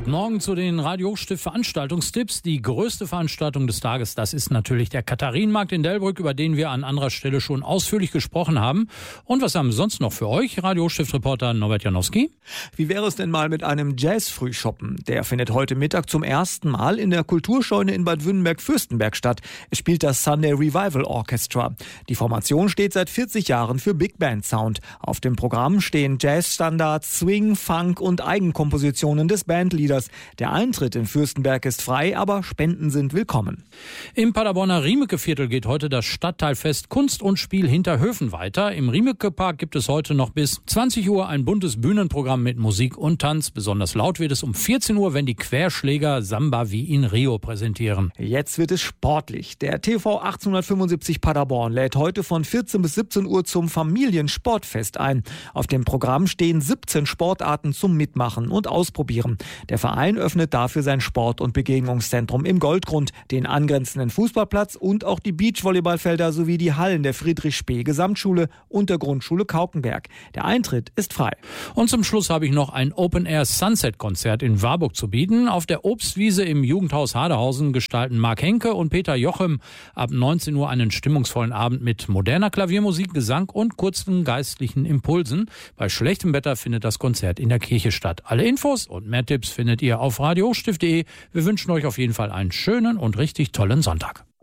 Guten Morgen zu den Radio Hochstift Veranstaltungstipps. Die größte Veranstaltung des Tages, das ist natürlich der Katharinenmarkt in Delbrück, über den wir an anderer Stelle schon ausführlich gesprochen haben. Und was haben wir sonst noch für euch? Radio Hochstift-Reporter Norbert Janowski. Wie wäre es denn mal mit einem Jazz-Frühschoppen? Der findet heute Mittag zum ersten Mal in der Kulturscheune in Bad Wünnenberg-Fürstenberg statt. Es spielt das Sunday Revival Orchestra. Die Formation steht seit 40 Jahren für Big Band Sound. Auf dem Programm stehen Jazzstandards, Swing, Funk und Eigenkompositionen des Bandleaders. Der Eintritt in Fürstenberg ist frei, aber Spenden sind willkommen. Im Paderborner Riemeke-Viertel geht heute das Stadtteilfest Kunst und Spiel Hinterhöfen weiter. Im Riemeke-Park gibt es heute noch bis 20 Uhr ein buntes Bühnenprogramm mit Musik und Tanz. Besonders laut wird es um 14 Uhr, wenn die Querschläger Samba wie in Rio präsentieren. Jetzt wird es sportlich. Der TV 1875 Paderborn lädt heute von 14 bis 17 Uhr zum Familiensportfest ein. Auf dem Programm stehen 17 Sportarten zum Mitmachen und Ausprobieren. Der Verein öffnet dafür sein Sport- und Begegnungszentrum im Goldgrund, den angrenzenden Fußballplatz und auch die Beachvolleyballfelder sowie die Hallen der Friedrich-Spee-Gesamtschule und der Grundschule Kaukenberg. Der Eintritt ist frei. Und zum Schluss habe ich noch ein Open-Air-Sunset-Konzert in Warburg zu bieten. Auf der Obstwiese im Jugendhaus Haderhausen gestalten Marc Henke und Peter Jochem ab 19 Uhr einen stimmungsvollen Abend mit moderner Klaviermusik, Gesang und kurzen geistlichen Impulsen. Bei schlechtem Wetter findet das Konzert in der Kirche statt. Alle Infos und mehr Tipps findet ihr auf radiohochstift.de. Wir wünschen euch auf jeden Fall einen schönen und richtig tollen Sonntag.